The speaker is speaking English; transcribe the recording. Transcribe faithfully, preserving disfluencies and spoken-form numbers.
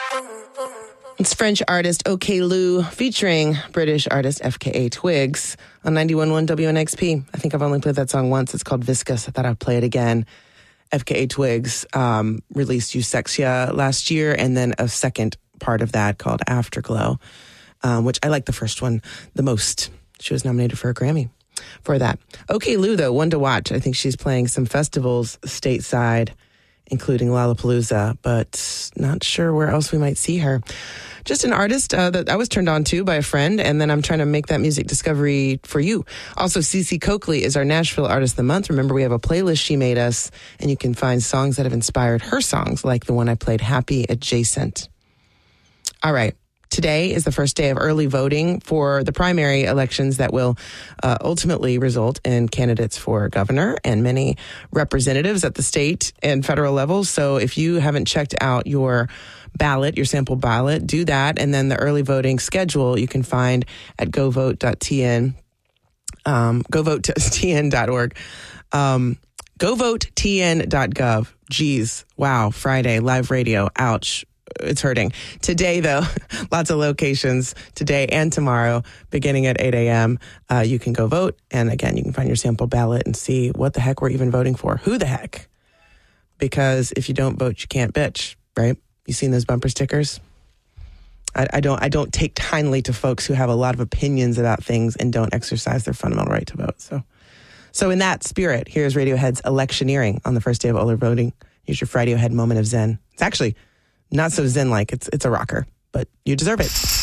It's French artist OK Lou featuring British artist F K A Twigs on ninety-one point one W N X P. I think I've only played that song once. It's called Viscous. I thought I'd play it again. F K A Twigs um, released Eusexia last year, and then a second part of that called Afterglow, um, which I like the first one the most. She was nominated for a Grammy for that. OK Lou, though, one to watch. I think she's playing some festivals stateside, including Lollapalooza, but not sure where else we might see her. Just an artist uh, that I was turned on to by a friend, and then I'm trying to make that music discovery for you. Also, Cece Coakley is our Nashville Artist of the Month. Remember, we have a playlist she made us, and you can find songs that have inspired her songs, like the one I played, Happy Adjacent. All right. Today is the first day of early voting for the primary elections that will uh, ultimately result in candidates for governor and many representatives at the state and federal levels. So if you haven't checked out your ballot, your sample ballot, do that. And then the early voting schedule you can find at go vote dot t n, um, go vote t n dot org, um, go vote t n dot gov. Geez, wow, Friday, live radio, ouch. It's hurting. Today, though, lots of locations today and tomorrow, beginning at eight a.m. Uh, you can go vote. And again, you can find your sample ballot and see what the heck we're even voting for. Who the heck? Because if you don't vote, you can't bitch, right? You seen those bumper stickers? I, I don't I don't take kindly to folks who have a lot of opinions about things and don't exercise their fundamental right to vote. So, so in that spirit, here's Radiohead's Electioneering on the first day of early voting. Here's your Radiohead moment of zen. It's actually not so zen-like. It's it's a rocker, but you deserve it.